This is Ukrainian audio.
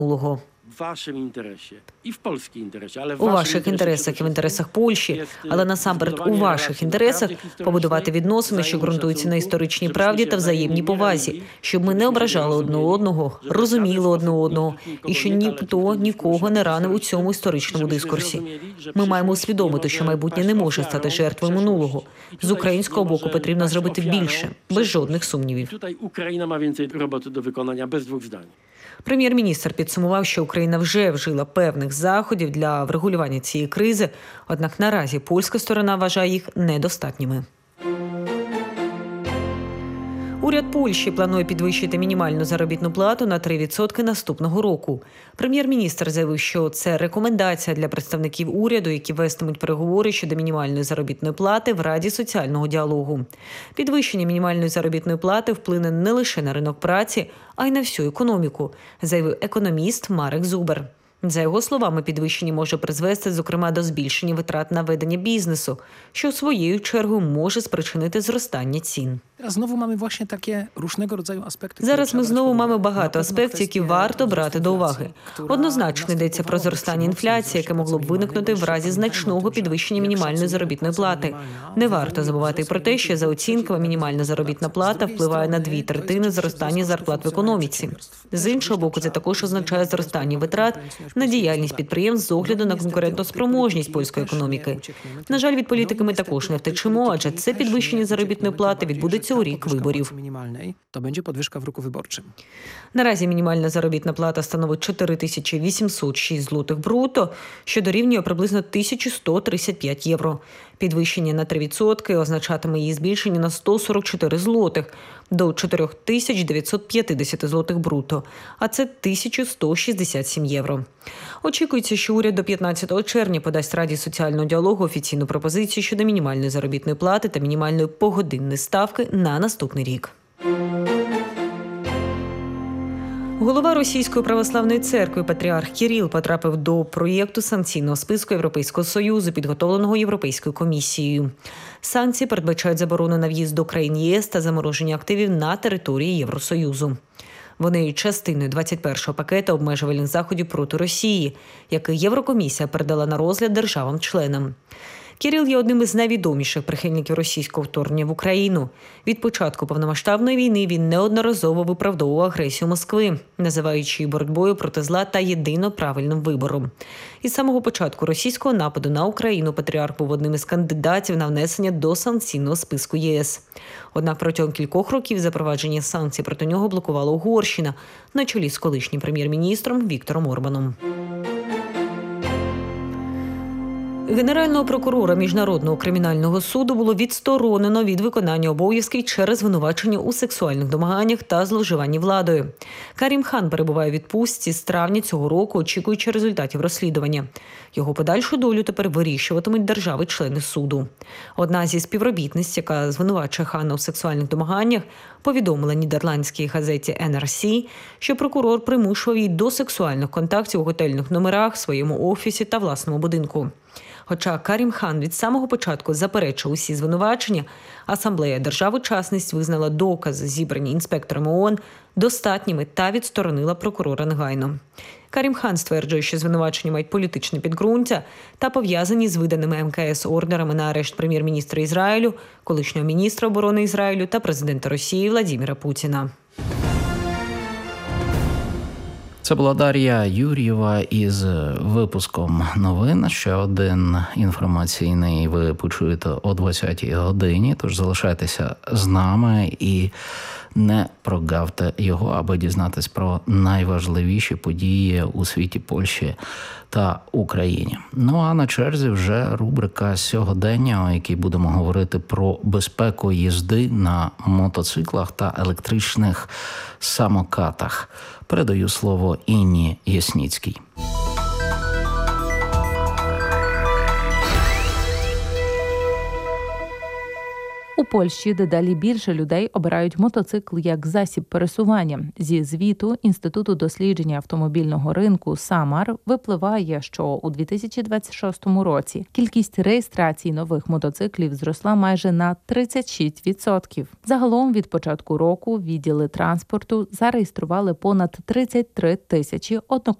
минулого. У ваших інтересах і в інтересах Польщі, але насамперед у ваших інтересах побудувати відносини, що ґрунтуються на історичній правді та взаємній повазі, щоб ми не ображали одне одного, розуміли одне одного, і що ніхто нікого не ранив у цьому історичному дискурсі. Ми маємо усвідомити, що майбутнє не може стати жертвою минулого. З українського боку потрібно зробити більше, без жодних сумнівів. Тут Україна має більше роботи до виконання, без двох здань. Прем'єр-міністр підсумував, що Україна вже вжила певних заходів для врегулювання цієї кризи, однак наразі польська сторона вважає їх недостатніми. Уряд Польщі планує підвищити мінімальну заробітну плату на 3% наступного року. Прем'єр-міністр заявив, що це рекомендація для представників уряду, які вестимуть переговори щодо мінімальної заробітної плати в Раді соціального діалогу. Підвищення мінімальної заробітної плати вплине не лише на ринок праці, а й на всю економіку, заявив економіст Марек Зубер. За його словами, підвищення може призвести, зокрема, до збільшення витрат на ведення бізнесу, що своєю чергою може спричинити зростання цін. Зараз ми знову маємо багато аспектів, які варто брати до уваги. Однозначно йдеться про зростання інфляції, яке могло б виникнути в разі значного підвищення мінімальної заробітної плати. Не варто забувати і про те, що за оцінками мінімальна заробітна плата впливає на 2/3 зростання зарплат в економіці. З іншого боку, це також означає зростання витрат на діяльність підприємств з огляду на конкурентоспроможність польської економіки. На жаль, від політики ми також не втечемо, адже це підвищення заробітної плати відбудеться у рік виборів. Наразі мінімальна заробітна плата становить 4806 злотих бруто, що дорівнює приблизно 1135 євро. Підвищення на 3% означатиме її збільшення на 144 злотих до 4950 злотих бруто, а це 1167 євро. Очікується, що уряд до 15 червня подасть Раді соціального діалогу офіційну пропозицію щодо мінімальної заробітної плати та мінімальної погодинної ставки на наступний рік. Голова Російської православної церкви патріарх Кирил потрапив до проєкту санкційного списку Європейського Союзу, підготовленого Європейською комісією. Санкції передбачають заборону на в'їзд до країн ЄС та замороження активів на території Євросоюзу. Вони є частиною 21-го пакету обмежувальних заходів проти Росії, який Єврокомісія передала на розгляд державам-членам. Кирил є одним із найвідоміших прихильників російського вторгнення в Україну. Від початку повномасштабної війни він неодноразово виправдовував агресію Москви, називаючи її боротьбою проти зла та єдино правильним вибором. Із самого початку російського нападу на Україну патріарх був одним із кандидатів на внесення до санкційного списку ЄС. Однак протягом кількох років запровадження санкцій проти нього блокувала Угорщина на чолі з колишнім прем'єр-міністром Віктором Орбаном. Генерального прокурора Міжнародного кримінального суду було відсторонено від виконання обов'язків через звинувачення у сексуальних домаганнях та зловживанні владою. Карім Хан перебуває у відпустці з травня цього року, очікуючи результатів розслідування. Його подальшу долю тепер вирішуватимуть держави-члени суду. Одна зі співробітниць, яка звинувачує Хана у сексуальних домаганнях, повідомила нідерландській газеті NRC, що прокурор примушував її до сексуальних контактів у готельних номерах, своєму офісі та власному будинку. Хоча Карім Хан від самого початку заперечив усі звинувачення, Асамблея держав-учасниць визнала докази, зібрані інспекторами ООН, достатніми та відсторонила прокурора негайно. Карім Хан стверджує, що звинувачення мають політичне підґрунтя та пов'язані з виданими МКС ордерами на арешт прем'єр-міністра Ізраїлю, колишнього міністра оборони Ізраїлю та президента Росії Владимира Путіна. Це була Дар'я Юр'єва із випуском новин. Ще один інформаційний ви почуєте о 20-й годині, тож залишайтеся з нами і не прогавте його, аби дізнатись про найважливіші події у світі, Польщі та Україні. Ну а на черзі вже рубрика «Сьогодення», у якій будемо говорити про безпеку їзди на мотоциклах та електричних самокатах. Передаю слово Інні Ясніцькій. У Польщі дедалі більше людей обирають мотоцикл як засіб пересування. Зі звіту Інституту дослідження автомобільного ринку «Самар» випливає, що у 2026 році кількість реєстрацій нових мотоциклів зросла майже на 36%. Загалом від початку року відділи транспорту зареєстрували понад 33 тисячі одноколісних